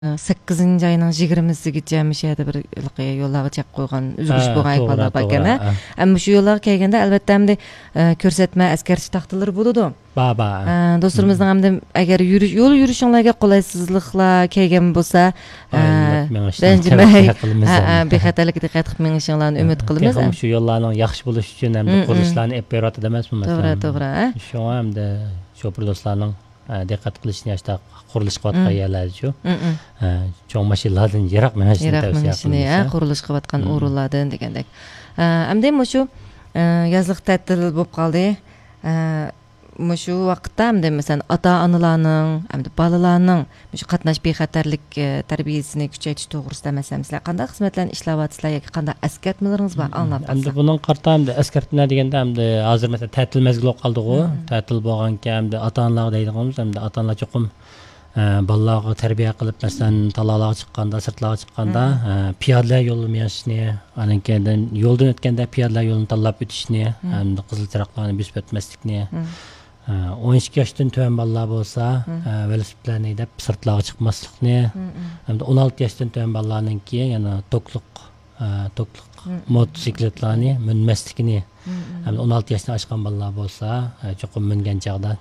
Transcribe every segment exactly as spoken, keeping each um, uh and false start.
sakkizinchi ayning yigirmasigacha mishada bir yo'llarga chaq qo'ygan uzilish bo'lgan ayollar bor ekan. Ammo shu yo'llarga kelganda albatta hamda ko'rsatma askarchi taxtalari bo'ladi. Ba ba. Do'stlarimizning hamda agar yurish yo'l yurishinglarga qulaysizliklar kelgan bo'lsa, bence bexatarlikka diqqat qilib menishinglarni umid qilamiz. Ham shu yo'llarning yaxshi bo'lishi uchun hamda qurilishlarni ep beradi emasmi masalan. To'g'ri, to'g'ri. Shu hamda shofir do'stlarning diqqat qilishni yaşda qurilish qilayotgan yerlarchu. Cho'ng mashinalardan yiroq menishni tavsiya qilamiz. Qurilish qilayotgan o'rinlardan degandek. Hamda shu yozliq ta'til bo'lib qoldi. Shu vaqtda hamda masalan ota-onalarning, hamda bolalarning shu qatnash bexatarlik tarbiyasini kuchaytirish to'g'risida masalan sizlar qanday xizmatlarni ishlayotsizlar yoki qanday eskartmalaringiz bor anlab hamda buning qarta hamda eskartma deganda hamda hozir masalan ta'til mezgili bo'lib qoldi-ku. Ta'til bo'lgandan hamda ota-onalar deydiganimiz hamda ota-onalar cho'qim bolalarga tarbiya qilib masalan talalarga chiqqanda, sirtlarga chiqqanda piyodalar yo'lini yashishni, anankedan yo'ldan o'tganda piyodalar yo'lini tanlab o'tishni, hamda qizil chiroqlarni bosib o'tmaslikni, o'n ikki yoshdan tuvan bolalar bo'lsa, velosipedlarni haydab sirtlarga chiqmaslikni, hamda o'n olti yoshdan tuvan bolalarningki yana tokliq tokliq motosikletlarni minmaslikni, hamda o'n olti yoshdan oshgan bolalar bo'lsa, cho'qim mingan chog'da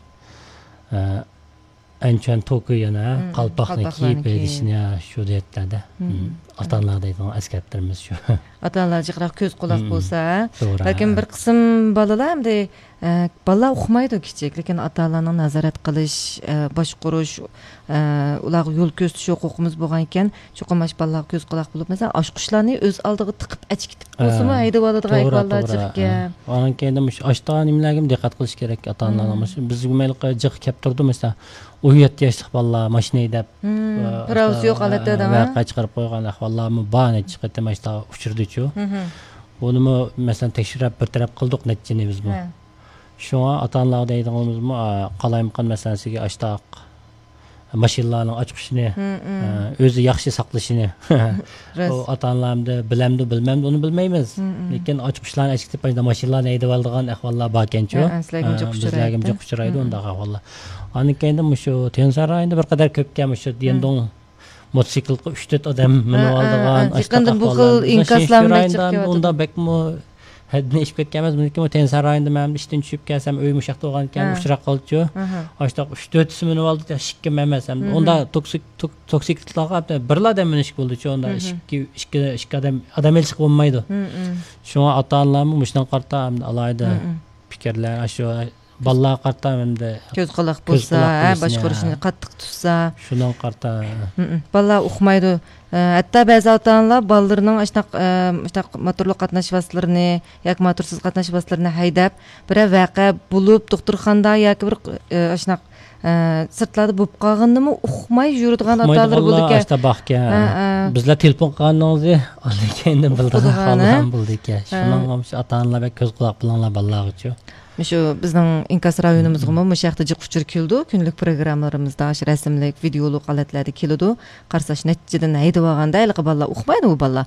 Ançan toku yana qalpoqni kiyib berishni shu deyatadi. Ota-onalar deydigan askarlarimiz shu. Ota-onalar jiqroq ko'z quloq bo'lsa, lekin bir qism bolalar hamda bolalar o'qimaydi kichik, lekin ota-onalarning nazorat qilish, boshqarish, ularga yo'l ko'rsatish huquqimiz bo'lgan ekan, cho'qimash bolalar ko'z quloq bo'lib, masalan, oshqushlarni o'z oldiga tiqib achkitib qo'ysimi, haydab oladigan bolalar jiqga. Onun keyin mush oshda nimalarga diqqat qilish kerak ota-onalarimiz. Bizga mayliqa jiq kelib turdi, masalan, o'n yetti yoshlik bolalar mashina haydab, pravsi yo'q holatda voqea chiqarib qo'ygan ahvollarmi bor, necha qatam mashina uchirdi-chu. Bunimi masalan tekshirib bir taraf qildik netchini biz bu. Shunga ota-onalar deydiganimizmi qalaymiqan masalan sizga ashtaq mashinalarning ochqishini, o'zi yaxshi saqlashini. O ota-onalarni bilamdi, bilmamdi, uni bilmaymiz. Lekin ochqishlarni achqitib qo'yda mashinalarni haydab oladigan ahvollar bor ekan-chu. Bizlarga uchraydi unda ahvollar. Onun keyin shu Tensarayda bir qadar ko'pga shu dendon mototsiklga uch to'rt odam minib oldigan ashqanda bu xil inkaslanmaydi. Unda bekmi hadni ish ketganmiz. Lekin Tensarayda men ishdan tushib kelsam uy mushaqda bo'lgan ekan, uchrab qoldi-chu. Ashta uch to'rt minib oldi, shikka memasam. Unda toksik toksiklarga birlardan minish bo'ldi-chu. Unda ikki ikki ikki odam odam elchiq bo'lmaydi. Shunga ota-onalarmi mushdan qarta alayda fikrlar shu balla qarta hamda ko'z quloq bo'lsa, boshqarishni qattiq tutsa, shundan qarta balla o'qimaydi. Hatto ba'zi ota-onalar ballarning ashtaq ashtaq motorli qatnash vositalarini yoki motorsiz qatnash vositalarini haydab, bir voqea bo'lib doktorxonada yoki bir ashtaq sirtlarda bo'lib qolgandimi o'qimay yuradigan ota-onalar bo'ldi ekan. Ashta baxga bizlar telefon qilganingizda endi bildigan holam bo'ldi ekan. Shundan ham ota-onalar ko'z quloq bilanlar ballarga-chu. Shu bizning inkas rayonimizga mu shahda jiq uchur keldi. Kunlik programmalarimizda ash rasmlik, videolik holatlarda keladi. Qarsash natijadan haydab olganda ayliq bolalar o'qimaydi u bolalar.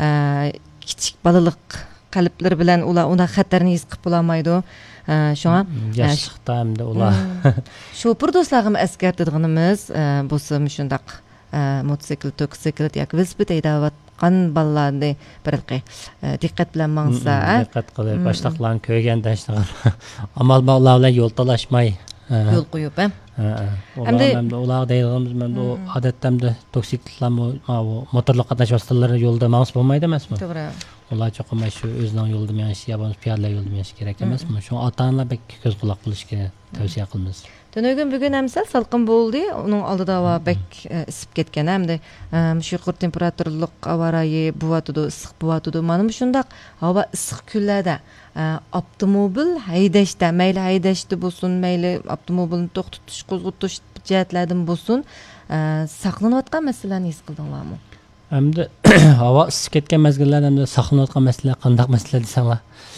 Kichik balalik qalblar bilan ular unda xatarni his qilib bo'lmaydi. Shunga yoshlikda hamda ular shofir do'stlarim eskartadiganimiz bo'lsa shundaq mototsikl, toksikl yoki velosiped haydab qan balalarni bir diqqat bilan mangsa, diqqat qilib boshliqlarni ko'rganda ishlagan. Amal ular bilan yo'l talashmay yo'l qo'yib, hamda ular deydiganimiz men bu odatda toksiklarni motorli qatnash vositalari yo'lda ma'lum bo'lmaydi emasmi? To'g'ri. Ular cho'qim shu o'zining yo'lida menish, yo'lda piyodalar yo'lida menish kerak emasmi? Shu ota-onalar ko'z quloq bo'lishga tavsiya qilamiz. Dönögün bugün emsal salqın bo'ldi, uning oldida va bek isib ketgan hamda shu yuqori temperaturalik avarayı buvatudu, issiq buvatudu. Mana shundaq havo issiq kunlarda avtomobil haydashda, mayli haydashda bo'lsin, mayli avtomobilni to'xtatish, qo'zg'atish jihatlardan bo'lsin, saqlanayotgan masalalarni his qildinglarmi? Hamda havo isib ketgan mezgillarda hamda saqlanayotgan masalalar qanday masalalar desanglar?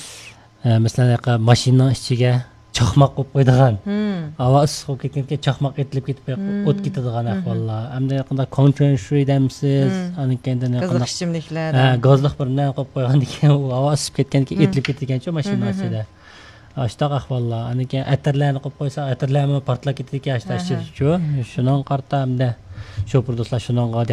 Masalan, mashinaning ichiga chaqmoq qo'yib qo'ydigan. Havo issiq bo'lib ketgandan chaqmoq etilib ketib o't ketadigan ahvollar. Hamda qanday concentrate edamsiz, anin keyin gazli ichimliklar. Ha, gazli bir narsa qo'yib qo'ygandan keyin u havo isib ketgandan keyin etilib ketgan-chu mashina ichida. Ashtaq ahvollar. Anin keyin atirlarni qo'yib qo'ysa, atirlarni portlab ketadigan ashta ichida-chu. Shundan qarta hamda şoför dostlar şununğa